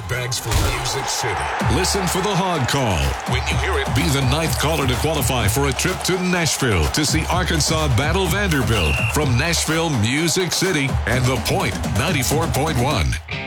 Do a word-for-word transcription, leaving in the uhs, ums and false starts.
bags for Music City. Listen for the Hog Call. When you hear it, be the ninth caller to qualify for a trip to Nashville to see Arkansas battle Vanderbilt from Nashville, Music City, and The Point ninety-four point one.